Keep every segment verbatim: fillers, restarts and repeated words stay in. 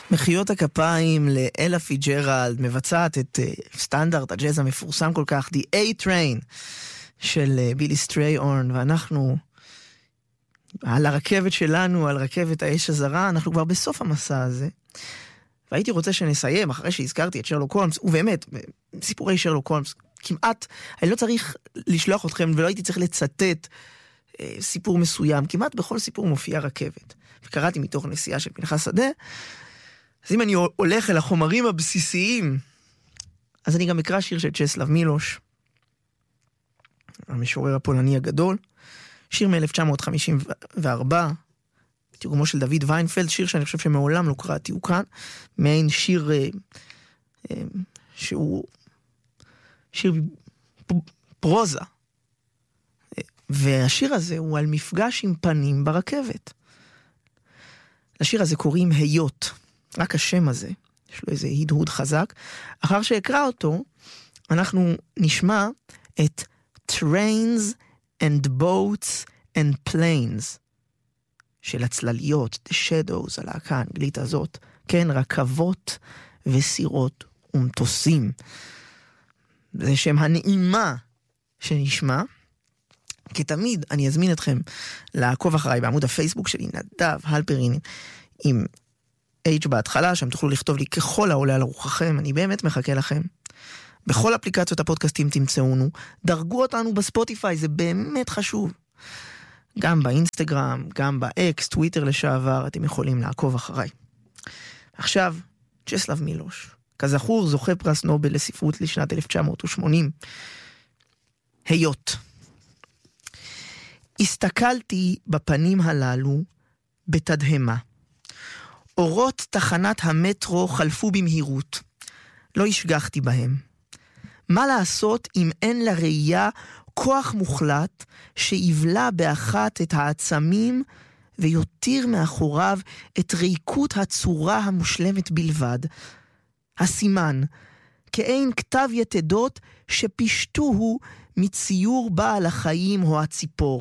מחיאות הכפיים לאלה פיג'רלד, מבצעת את uh, סטנדרט הג'אז המפורסם כל כך, The A-Train של uh, בילי סטרייאורן, ואנחנו על הרכבת שלנו, על רכבת האש הזרה, אנחנו כבר בסוף המסע הזה, והייתי רוצה שנסיים, אחרי שהזכרתי את שרלוק הולמס, ובאמת, סיפורי שרלוק הולמס, כמעט, אני לא צריך לשלוח אתכם, ולא הייתי צריך לצטט אה, סיפור מסוים, כמעט בכל סיפור מופיע רכבת, וקראתי מתוך נסיעה של פנחס שדה, אז אם אני הולך אל החומרים הבסיסיים, אז אני גם אקרא שיר של צ'סלב מילוש, המשורר הפולני הגדול, שיר מ-אלף תשע מאות חמישים וארבע, תרגומו של דוד ויינפלד, שיר שאני חושב שמעולם לא קראתי הוא כאן, מעין שיר אה, אה, שהוא שיר פרוזה. והשיר הזה הוא על מפגש עם פנים ברכבת. לשיר הזה קוראים היות. רק השם הזה, יש לו איזה הדהוד חזק. אחר שאקרא אותו, אנחנו נשמע את Trains and Boats and Planes של הצלליות, The Shadows, הלהקה האנגלית הזאת. כן, רכבות וסירות ומטוסים. זה שם הנעימה שנשמע. כתמיד אני אזמין אתכם לעקוב אחריי בעמוד הפייסבוק שלי, נדב הלפרין עם H בהתחלה, שם תוכלו לכתוב לי ככל העולה על רוחכם, אני באמת מחכה לכם. בכל אפליקציות הפודקאסטים תמצאונו, דרגו אותנו בספוטיפיי, זה באמת חשוב. גם באינסטגרם, גם באקס, טוויטר לשעבר, אתם יכולים לעקוב אחריי. עכשיו, צ'סלב מילוש, כזכור זוכה פרס נובל לספרות לשנת אלף תשע מאות ושמונים. היות. הסתכלתי בפנים הללו בתדהמה. אורות תחנת המטרו חלפו במהירות. לא השגחתי בהם. מה לעשות אם אין לראייה כוח מוחלט שיבלע באחת את העצמים ויותיר מאחוריו את ריקות הצורה המושלמת בלבד. הסימן, כאין כתב יתדות שפשטוהו מציור בעל החיים או הציפור.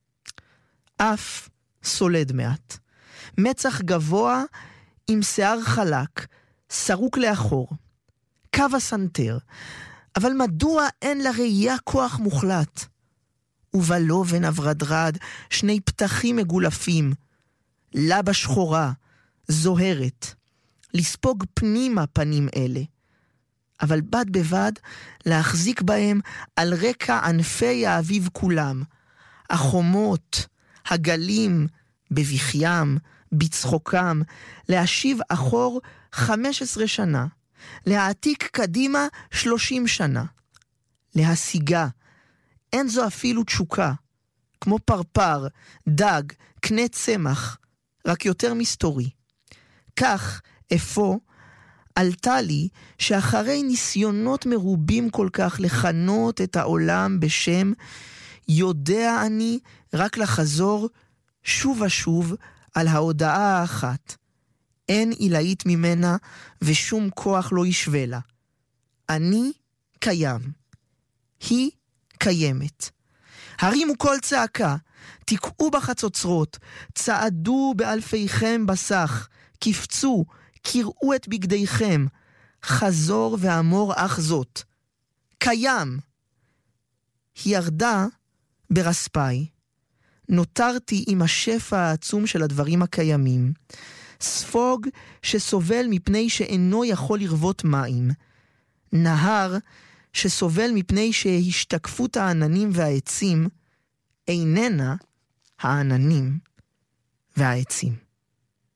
אף סולד מעט. מצח גבוה עם שיער חלק, סרוק לאחור. קו הסנטר. אבל מדוע אין לראייה כוח מוחלט? ובלובן אברדרד שני פתחים מגולפים. לבה שחורה, זוהרת. לספוג פנימה פנים אלה. אבל בד בבד להחזיק בהם על רקע ענפי האביב כולם. החומות, הגלים, בבכיים, בצחוקם, להשיב אחור חמש עשרה שנה, להעתיק קדימה שלושים שנה, להשיגה, אין זו אפילו תשוקה, כמו פרפר, דג, קנה צמח, רק יותר מסתורי. כך, אפוא, עלתה לי שאחרי ניסיונות מרובים כל כך לכנות את העולם בשם, יודע אני רק לחזור שוב ושוב על ההודעה האחת. אין עילאית ממנה ושום כוח לא ישווה לה. אני קיים. היא קיימת. הרימו כל צעקה, תקעו בחצוצרות, צעדו באלפיכם בסך, קפצו, קראו את בגדיכם, חזור ואמור אך זאת. קיים. היא ירדה ברספי. נותרתי עם השפע העצום של הדברים הקיימים. ספוג שסובל מפני שאינו יכול לרבות מים. נהר שסובל מפני שהשתקפות העננים והעצים איננה העננים והעצים.